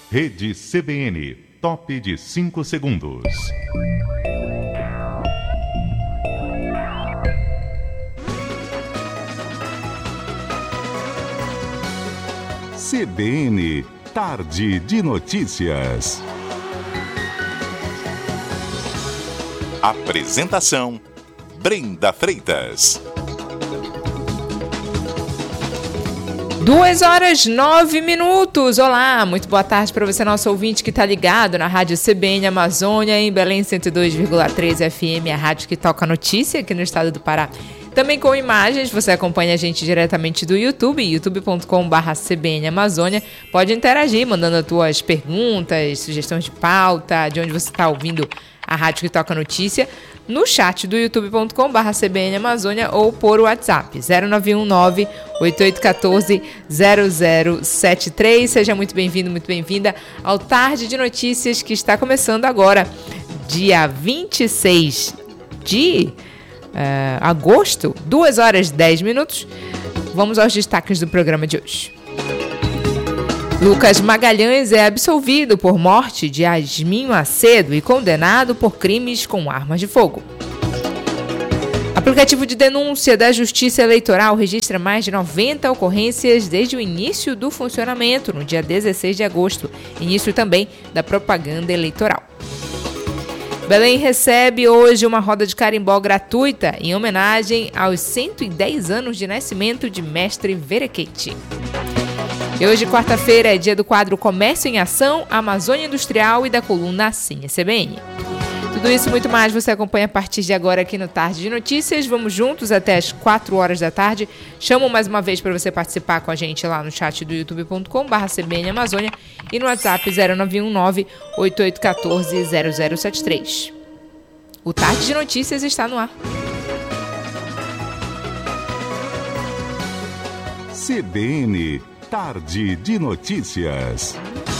Rede CBN, top de 5 segundos. CBN, tarde de notícias. Apresentação, Brenda Freitas. 2h09. Olá, muito boa tarde para você, nosso ouvinte que está ligado na Rádio CBN Amazônia, em Belém 102,3 FM, a rádio que toca notícia aqui no estado do Pará. Também com imagens, você acompanha a gente diretamente do YouTube, youtube.com/CBN Amazônia. Pode interagir, mandando as tuas perguntas, sugestões de pauta, de onde você está ouvindo a rádio que toca notícia, no chat do youtube.com/CBN Amazônia ou por WhatsApp 0919-8814-0073. Seja muito bem-vindo, muito bem-vinda ao Tarde de Notícias que está começando agora, dia 26 de agosto, 2h10. Vamos aos destaques do programa de hoje. Lucas Magalhães é absolvido por morte de Yasmin Macedo e condenado por crimes com armas de fogo. Aplicativo de denúncia da Justiça Eleitoral registra mais de 90 ocorrências desde o início do funcionamento, no dia 16 de agosto, início também da propaganda eleitoral. Belém recebe hoje uma roda de carimbó gratuita em homenagem aos 110 anos de nascimento de Mestre Verequete. E hoje, quarta-feira, é dia do quadro Comércio em Ação, Amazônia Industrial e da coluna Cine CBN. Tudo isso e muito mais você acompanha a partir de agora aqui no Tarde de Notícias. Vamos juntos até as 4 horas da tarde. Chamo mais uma vez para você participar com a gente lá no chat do youtube.com/CBN Amazônia e no WhatsApp 0919-8814-0073. O Tarde de Notícias está no ar. CBN, tarde de notícias.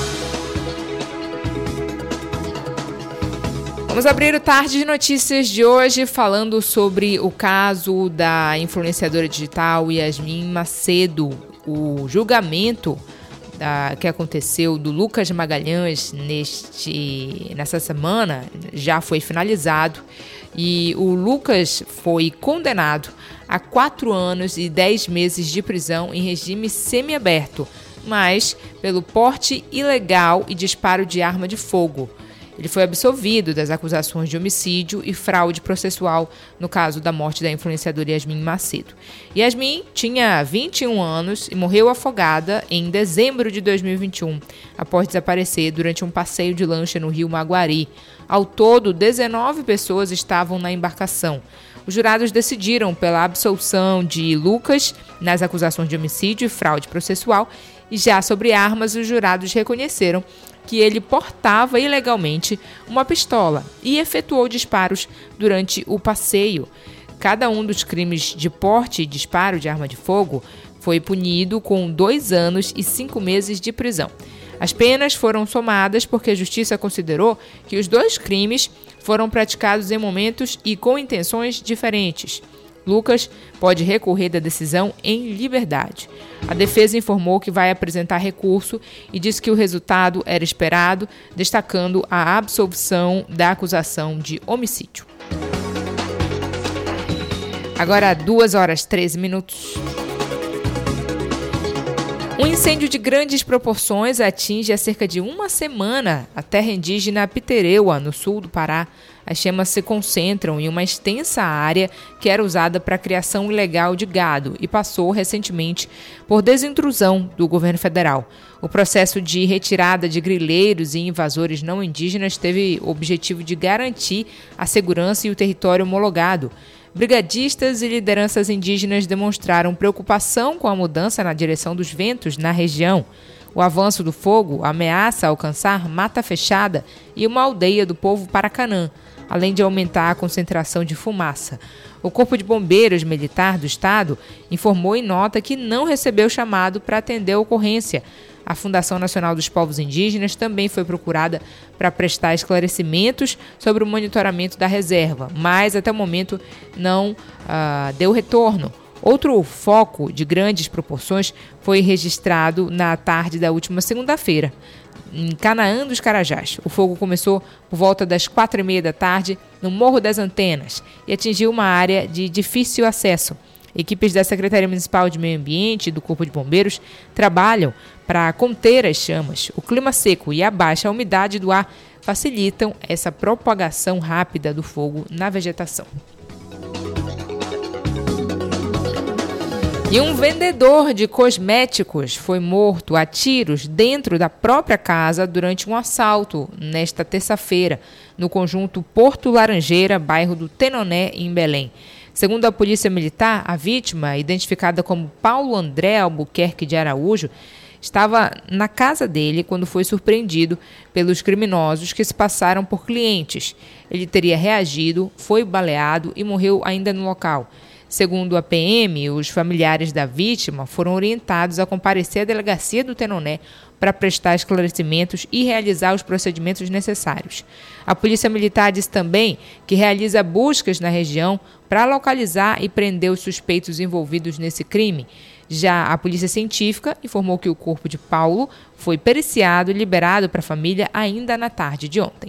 Vamos abrir o Tarde de Notícias de hoje falando sobre o caso da influenciadora digital Yasmin Macedo. O julgamento que aconteceu do Lucas Magalhães nessa semana já foi finalizado e o Lucas foi condenado a 4 anos e 10 meses de prisão em regime semiaberto, mas pelo porte ilegal e disparo de arma de fogo. Ele foi absolvido das acusações de homicídio e fraude processual no caso da morte da influenciadora Yasmin Macedo. Yasmin tinha 21 anos e morreu afogada em dezembro de 2021, após desaparecer durante um passeio de lancha no rio Maguari. Ao todo, 19 pessoas estavam na embarcação. Os jurados decidiram pela absolução de Lucas nas acusações de homicídio e fraude processual, e já sobre armas, os jurados reconheceram que ele portava ilegalmente uma pistola e efetuou disparos durante o passeio. Cada um dos crimes de porte e disparo de arma de fogo foi punido com 2 anos e 5 meses de prisão. As penas foram somadas porque a Justiça considerou que os 2 crimes foram praticados em momentos e com intenções diferentes. Lucas pode recorrer da decisão em liberdade. A defesa informou que vai apresentar recurso e disse que o resultado era esperado, destacando a absolvição da acusação de homicídio. Agora, 2h13. Um incêndio de grandes proporções atinge há cerca de uma semana a terra indígena Pitereua, no sul do Pará. As chamas se concentram em uma extensa área que era usada para a criação ilegal de gado e passou recentemente por desintrusão do governo federal. O processo de retirada de grileiros e invasores não indígenas teve o objetivo de garantir a segurança e o território homologado. Brigadistas e lideranças indígenas demonstraram preocupação com a mudança na direção dos ventos na região. O avanço do fogo ameaça alcançar Mata Fechada e uma aldeia do povo Paracanã, além de aumentar a concentração de fumaça. O Corpo de Bombeiros Militar do Estado informou em nota que não recebeu chamado para atender a ocorrência. A Fundação Nacional dos Povos Indígenas também foi procurada para prestar esclarecimentos sobre o monitoramento da reserva, mas até o momento não deu retorno. Outro foco de grandes proporções foi registrado na tarde da última segunda-feira. em Canaã dos Carajás. O fogo começou por volta das 4h30 da tarde no Morro das Antenas e atingiu uma área de difícil acesso. Equipes da Secretaria Municipal de Meio Ambiente e do Corpo de Bombeiros trabalham para conter as chamas. O clima seco e a baixa umidade do ar facilitam essa propagação rápida do fogo na vegetação. E um vendedor de cosméticos foi morto a tiros dentro da própria casa durante um assalto nesta terça-feira, no conjunto Porto Laranjeira, bairro do Tenoné, em Belém. Segundo a Polícia Militar, a vítima, identificada como Paulo André Albuquerque de Araújo, estava na casa dele quando foi surpreendido pelos criminosos que se passaram por clientes. Ele teria reagido, foi baleado e morreu ainda no local. Segundo a PM, os familiares da vítima foram orientados a comparecer à delegacia do Tenoné para prestar esclarecimentos e realizar os procedimentos necessários. A Polícia Militar disse também que realiza buscas na região para localizar e prender os suspeitos envolvidos nesse crime. Já a Polícia Científica informou que o corpo de Paulo foi periciado e liberado para a família ainda na tarde de ontem.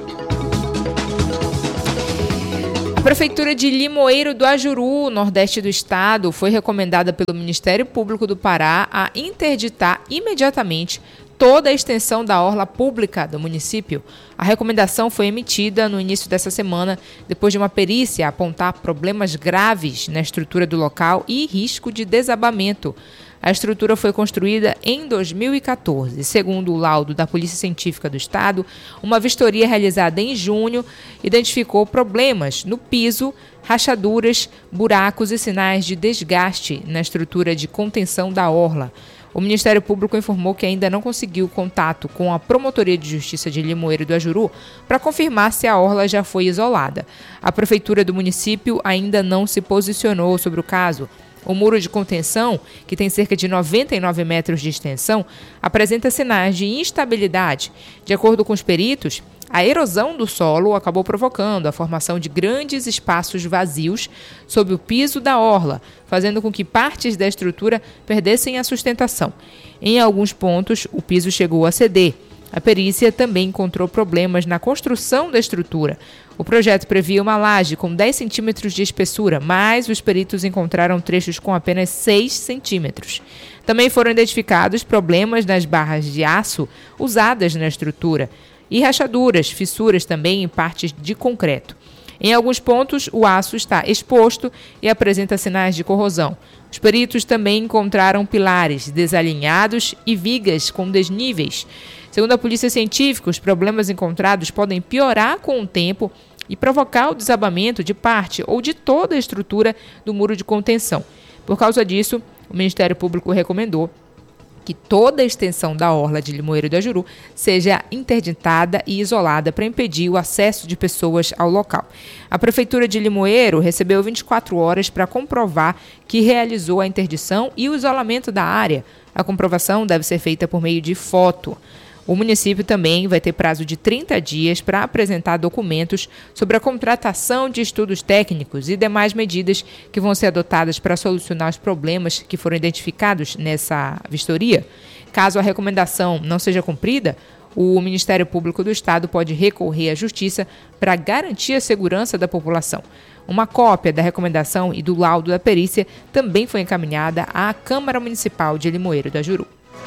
A Prefeitura de Limoeiro do Ajuru, nordeste do estado, foi recomendada pelo Ministério Público do Pará a interditar imediatamente toda a extensão da orla pública do município. A recomendação foi emitida no início dessa semana, depois de uma perícia apontar problemas graves na estrutura do local e risco de desabamento. A estrutura foi construída em 2014. Segundo o laudo da Polícia Científica do Estado, uma vistoria realizada em junho identificou problemas no piso, rachaduras, buracos e sinais de desgaste na estrutura de contenção da orla. O Ministério Público informou que ainda não conseguiu contato com a Promotoria de Justiça de Limoeiro do Ajuru para confirmar se a orla já foi isolada. A Prefeitura do município ainda não se posicionou sobre o caso. O muro de contenção, que tem cerca de 99 metros de extensão, apresenta sinais de instabilidade. De acordo com os peritos, a erosão do solo acabou provocando a formação de grandes espaços vazios sob o piso da orla, fazendo com que partes da estrutura perdessem a sustentação. Em alguns pontos, o piso chegou a ceder. A perícia também encontrou problemas na construção da estrutura. O projeto previa uma laje com 10 centímetros de espessura, mas os peritos encontraram trechos com apenas 6 centímetros. Também foram identificados problemas nas barras de aço usadas na estrutura e rachaduras, fissuras também em partes de concreto. Em alguns pontos, o aço está exposto e apresenta sinais de corrosão. Os peritos também encontraram pilares desalinhados e vigas com desníveis. Segundo a Polícia Científica, os problemas encontrados podem piorar com o tempo e provocar o desabamento de parte ou de toda a estrutura do muro de contenção. Por causa disso, o Ministério Público recomendou que toda a extensão da orla de Limoeiro do Ajuru seja interditada e isolada para impedir o acesso de pessoas ao local. A Prefeitura de Limoeiro recebeu 24 horas para comprovar que realizou a interdição e o isolamento da área. A comprovação deve ser feita por meio de foto. O município também vai ter prazo de 30 dias para apresentar documentos sobre a contratação de estudos técnicos e demais medidas que vão ser adotadas para solucionar os problemas que foram identificados nessa vistoria. Caso a recomendação não seja cumprida, o Ministério Público do Estado pode recorrer à Justiça para garantir a segurança da população. Uma cópia da recomendação e do laudo da perícia também foi encaminhada à Câmara Municipal de Limoeiro do Ajuru.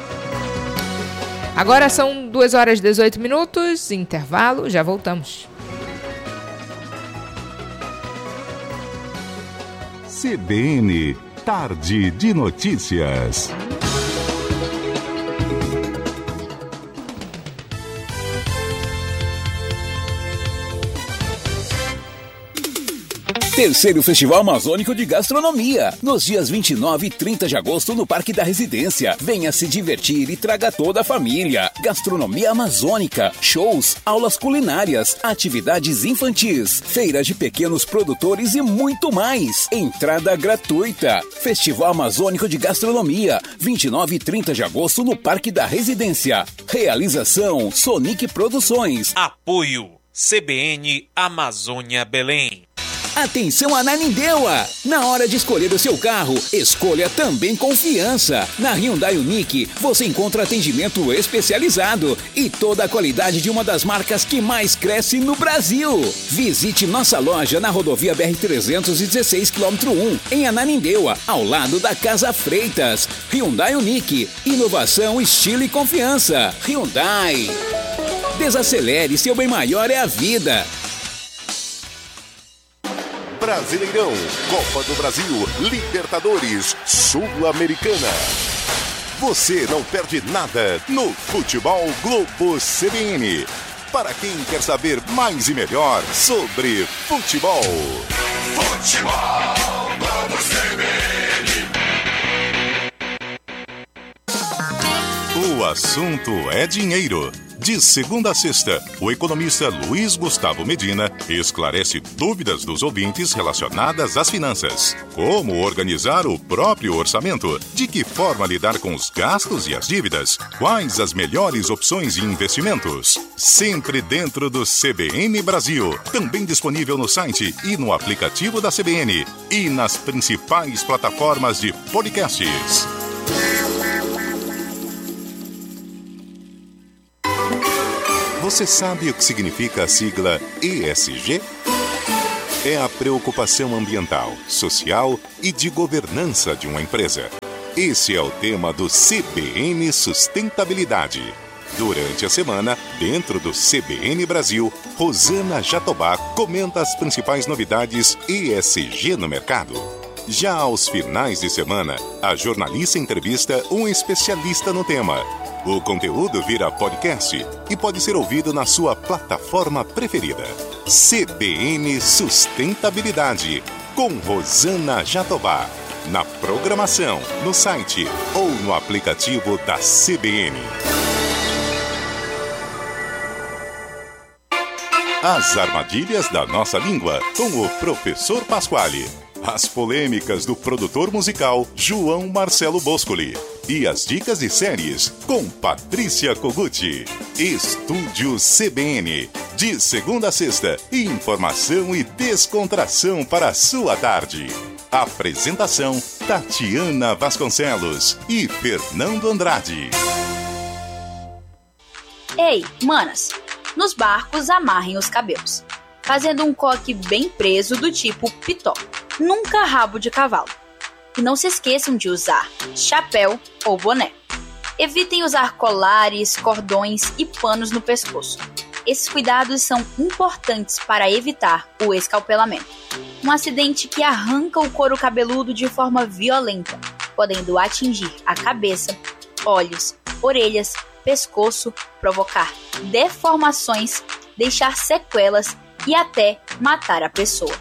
Agora são 2h18, intervalo, já voltamos. CBN, Tarde de Notícias. Terceiro Festival Amazônico de Gastronomia, nos dias 29 e 30 de agosto no Parque da Residência. Venha se divertir e traga toda a família. Gastronomia amazônica, shows, aulas culinárias, atividades infantis, feiras de pequenos produtores e muito mais. Entrada gratuita. Festival Amazônico de Gastronomia, 29 e 30 de agosto no Parque da Residência. Realização Sonic Produções. Apoio CBN Amazônia Belém. Atenção Ananindeua! Na hora de escolher o seu carro, escolha também confiança. Na Hyundai Unique, você encontra atendimento especializado e toda a qualidade de uma das marcas que mais cresce no Brasil. Visite nossa loja na rodovia BR-316, quilômetro 1, em Ananindeua, ao lado da Casa Freitas. Hyundai Unique, inovação, estilo e confiança. Hyundai. Desacelere, seu bem maior é a vida. Brasileirão, Copa do Brasil, Libertadores, Sul-Americana. Você não perde nada no Futebol Globo CBN. Para quem quer saber mais e melhor sobre futebol. Futebol Globo CBN. O assunto é dinheiro. De segunda a sexta, o economista Luiz Gustavo Medina esclarece dúvidas dos ouvintes relacionadas às finanças. Como organizar o próprio orçamento? De que forma lidar com os gastos e as dívidas? Quais as melhores opções de investimentos? Sempre dentro do CBN Brasil. Também disponível no site e no aplicativo da CBN. E nas principais plataformas de podcasts. Você sabe o que significa a sigla ESG? É a preocupação ambiental, social e de governança de uma empresa. Esse é o tema do CBN Sustentabilidade. Durante a semana, dentro do CBN Brasil, Rosana Jatobá comenta as principais novidades ESG no mercado. Já aos finais de semana, a jornalista entrevista um especialista no tema. O conteúdo vira podcast e pode ser ouvido na sua plataforma preferida. CBN Sustentabilidade, com Rosana Jatobá. Na programação, no site ou no aplicativo da CBN. As armadilhas da nossa língua, com o professor Pasquale. As polêmicas do produtor musical João Marcelo Boscoli. E as dicas de séries com Patrícia Koguchi. Estúdio CBN. De segunda a sexta, informação e descontração para a sua tarde. Apresentação Tatiana Vasconcelos e Fernando Andrade. Ei, manas, nos barcos amarrem os cabelos, fazendo um coque bem preso do tipo pitó, nunca rabo de cavalo. E não se esqueçam de usar chapéu ou boné. Evitem usar colares, cordões e panos no pescoço. Esses cuidados são importantes para evitar o escalpelamento, um acidente que arranca o couro cabeludo de forma violenta, podendo atingir a cabeça, olhos, orelhas, pescoço, provocar deformações, deixar sequelas e até matar a pessoa.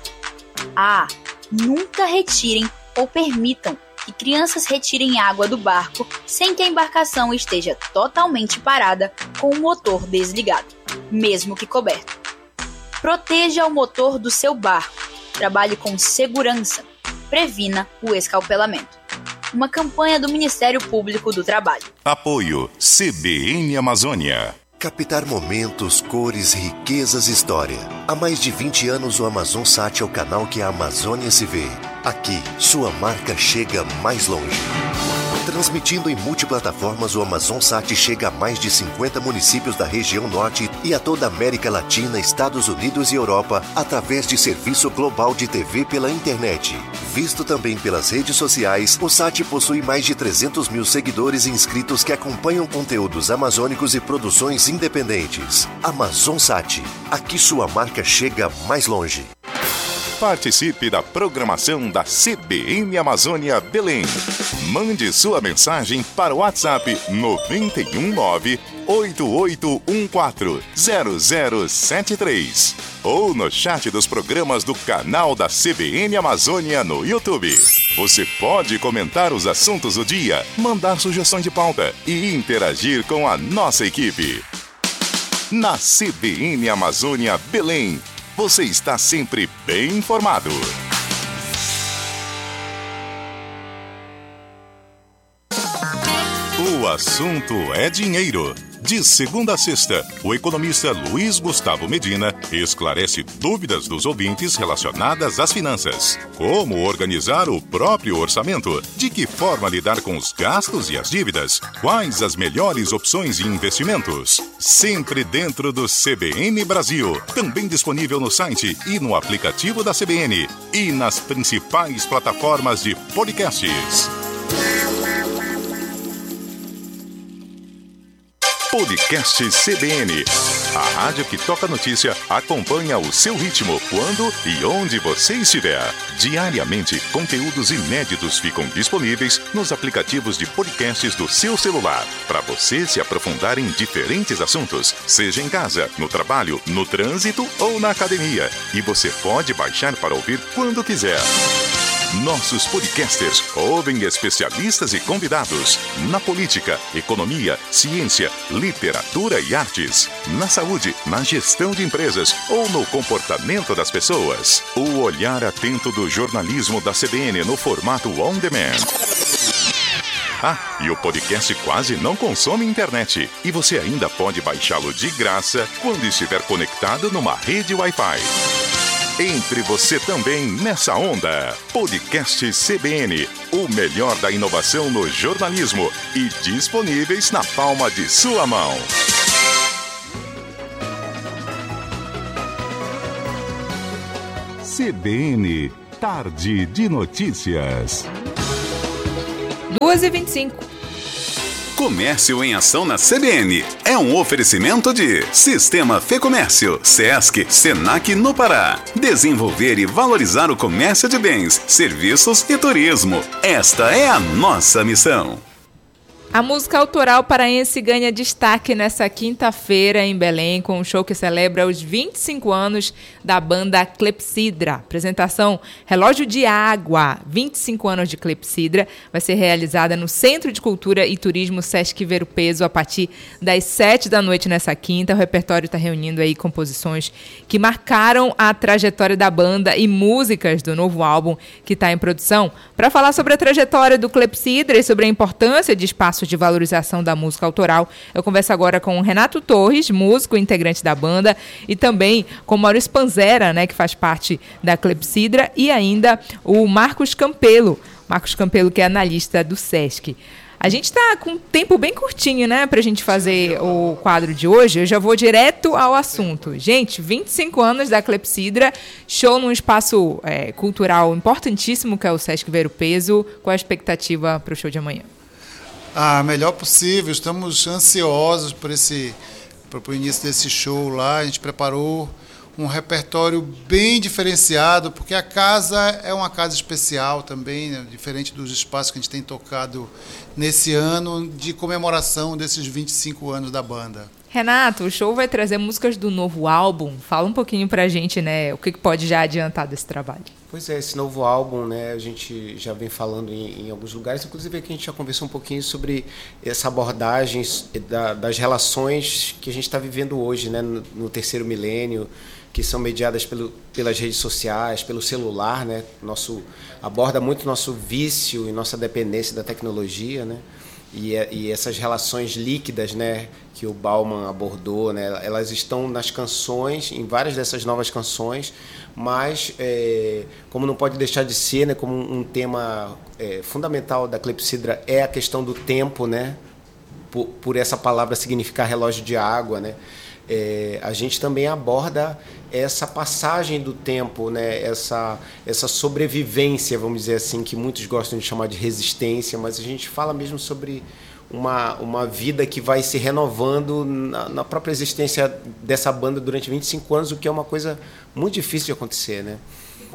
Nunca retirem ou permitam que crianças retirem água do barco sem que a embarcação esteja totalmente parada com o motor desligado, mesmo que coberto. Proteja o motor do seu barco, trabalhe com segurança, previna o escalpelamento. Uma campanha do Ministério Público do Trabalho. Apoio CBN Amazônia. Captar momentos, cores, riquezas e história. Há mais de 20 anos o AmazonSat é o canal que a Amazônia se vê. Aqui, sua marca chega mais longe. Transmitindo em multiplataformas, o AmazonSat chega a mais de 50 municípios da região norte e a toda a América Latina, Estados Unidos e Europa, através de serviço global de TV pela internet. Visto também pelas redes sociais, o SAT possui mais de 300 mil seguidores e inscritos que acompanham conteúdos amazônicos e produções independentes. AmazonSat, aqui sua marca chega mais longe. Participe da programação da CBN Amazônia Belém. Mande sua mensagem para o WhatsApp 919-8814-0073 ou no chat dos programas do canal da CBN Amazônia no YouTube. Você pode comentar os assuntos do dia, mandar sugestões de pauta e interagir com a nossa equipe. Na CBN Amazônia Belém, você está sempre bem informado. O assunto é dinheiro. De segunda a sexta, o economista Luiz Gustavo Medina esclarece dúvidas dos ouvintes relacionadas às finanças. Como organizar o próprio orçamento? De que forma lidar com os gastos e as dívidas? Quais as melhores opções de investimentos? Sempre dentro do CBN Brasil. Também disponível no site e no aplicativo da CBN. E nas principais plataformas de podcasts. Podcast CBN. A rádio que toca notícia acompanha o seu ritmo quando e onde você estiver. Diariamente, conteúdos inéditos ficam disponíveis nos aplicativos de podcasts do seu celular, para você se aprofundar em diferentes assuntos, seja em casa, no trabalho, no trânsito ou na academia. E você pode baixar para ouvir quando quiser. Nossos podcasters ouvem especialistas e convidados na política, economia, ciência, literatura e artes, na saúde, na gestão de empresas ou no comportamento das pessoas. O olhar atento do jornalismo da CBN no formato on demand. E o podcast quase não consome internet. E você ainda pode baixá-lo de graça quando estiver conectado numa rede Wi-Fi. Entre você também nessa onda. Podcast CBN, o melhor da inovação no jornalismo e disponíveis na palma de sua mão. CBN, Tarde de Notícias. 2h25. Comércio em Ação na CBN. É um oferecimento de Sistema Fê Comércio, Sesc, Senac no Pará. Desenvolver e valorizar o comércio de bens, serviços e turismo. Esta é a nossa missão. A música autoral paraense ganha destaque nessa quinta-feira em Belém, com um show que celebra os 25 anos da banda Clepsidra. Apresentação Relógio de Água, 25 anos de Clepsidra, vai ser realizada no Centro de Cultura e Turismo Sesc Ver o Peso a partir das 7 da noite nessa quinta. O repertório está reunindo aí composições que marcaram a trajetória da banda e músicas do novo álbum que está em produção. Para falar sobre a trajetória do Clepsidra e sobre a importância de espaços de valorização da música autoral, eu converso agora com o Renato Torres, músico e integrante da banda, e também com o Maurício Panzera, né, que faz parte da Clepsidra, e ainda o Marcos Campelo, que é analista do Sesc. A gente está com um tempo bem curtinho, né, para a gente fazer o quadro de hoje. Eu já vou direto ao assunto. Gente, 25 anos da Clepsidra, show num espaço cultural importantíssimo, que é o Sesc Ver o Peso. Qual a expectativa para o show de amanhã? Melhor possível. Estamos ansiosos por o início desse show lá. A gente preparou um repertório bem diferenciado, porque a casa é uma casa especial também, né? Diferente dos espaços que a gente tem tocado nesse ano de comemoração desses 25 anos da banda. Renato, o show vai trazer músicas do novo álbum. Fala um pouquinho pra gente, né, o que pode já adiantar desse trabalho. Pois é, esse novo álbum, né, a gente já vem falando em alguns lugares, inclusive aqui a gente já conversou um pouquinho sobre essa abordagem das relações que a gente está vivendo hoje, né, no terceiro milênio, que são mediadas pelas redes sociais, pelo celular, né, aborda muito nosso vício e nossa dependência da tecnologia, né, e essas relações líquidas, né, que o Bauman abordou, né, elas estão nas canções, em várias dessas novas canções, mas como não pode deixar de ser, né, como um tema fundamental da Clepsidra é a questão do tempo, né, por essa palavra significar relógio de água, né, a gente também aborda essa passagem do tempo, né, essa sobrevivência, vamos dizer assim, que muitos gostam de chamar de resistência, mas a gente fala mesmo sobre uma vida que vai se renovando na própria existência dessa banda durante 25 anos, o que é uma coisa muito difícil de acontecer, né?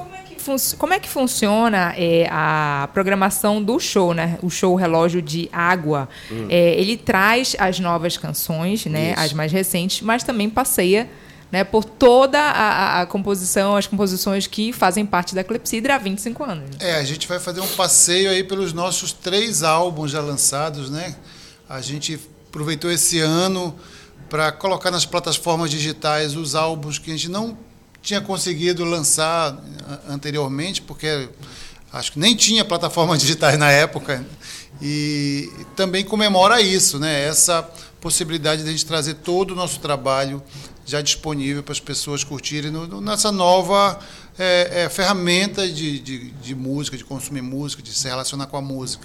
Como é que funciona a programação do show, né? O show Relógio de Água. Ele traz as novas canções, né? As mais recentes, mas também passeia, né, por toda a composição, as composições que fazem parte da Clepsidra há 25 anos. A gente vai fazer um passeio aí pelos nossos 3 álbuns já lançados, né? A gente aproveitou esse ano para colocar nas plataformas digitais os álbuns que a gente não tinha conseguido lançar anteriormente, porque acho que nem tinha plataformas digitais na época. E também comemora isso, né? Essa possibilidade de a gente trazer todo o nosso trabalho já disponível para as pessoas curtirem nessa nova ferramenta de música, de consumir música, de se relacionar com a música.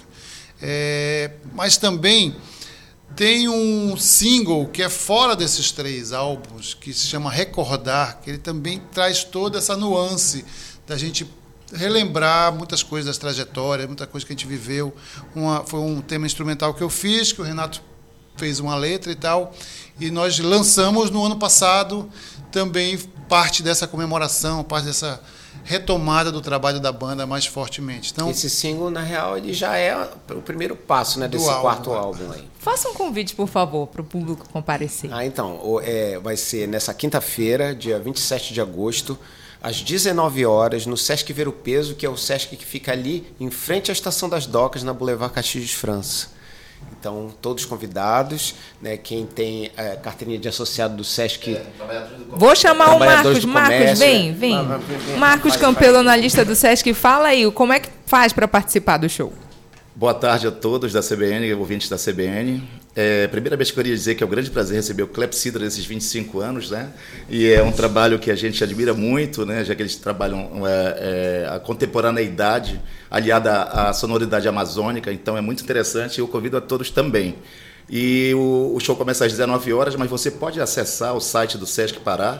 Mas também tem um single que é fora desses 3 álbuns, que se chama Recordar, que ele também traz toda essa nuance da gente relembrar muitas coisas das trajetórias, muita coisa que a gente viveu. Foi um tema instrumental que eu fiz, que o Renato fez uma letra e tal, e nós lançamos no ano passado também parte dessa comemoração, parte dessa retomada do trabalho da banda mais fortemente. Então, esse single, na real, ele já é o primeiro passo, né, desse quarto álbum aí. Faça um convite, por favor, para o público comparecer. Então, vai ser nessa quinta-feira, dia 27 de agosto, às 19 horas, no Sesc Ver o Peso, que é o Sesc que fica ali em frente à Estação das Docas, na Boulevard Castilhos França. Então, todos convidados, né? Quem tem carteirinha de associado do Sesc... Vou chamar o Marcos. Marcos, vem. Marcos Campelo na lista do Sesc. Fala aí, como é que faz para participar do show? Boa tarde a todos da CBN, ouvintes da CBN. Primeira vez que eu queria dizer que é um grande prazer receber o Clepsidra nesses 25 anos, né? E é um trabalho que a gente admira muito, né? Já que eles trabalham a contemporaneidade aliada à sonoridade amazônica, então é muito interessante e eu convido a todos também. E o show começa às 19 horas, mas você pode acessar o site do Sesc Pará,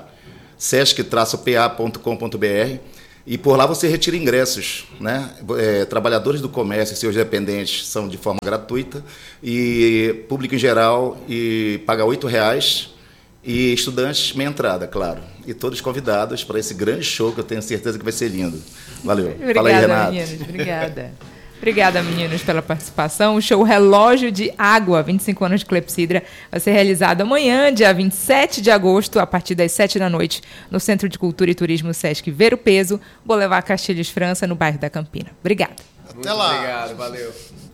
sesc-pa.com.br, e por lá você retira ingressos, né? Trabalhadores do comércio e seus dependentes são de forma gratuita, e público em geral paga R$8, e estudantes meia entrada, claro. E todos convidados para esse grande show que eu tenho certeza que vai ser lindo. Valeu. Obrigada, fala aí, Renato. Meninos. Obrigada, meninos, pela participação. O show Relógio de Água, 25 anos de Clepsidra, vai ser realizado amanhã, dia 27 de agosto, a partir das 7 da noite, no Centro de Cultura e Turismo Sesc Ver o Peso, Boulevard Castilhos França, no bairro da Campina. Obrigada. Até lá. Muito obrigado, valeu.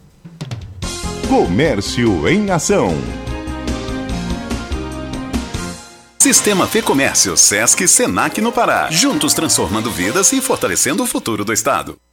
Comércio em Ação. Sistema Fê Comércio, Sesc e Senac no Pará. Juntos transformando vidas e fortalecendo o futuro do Estado.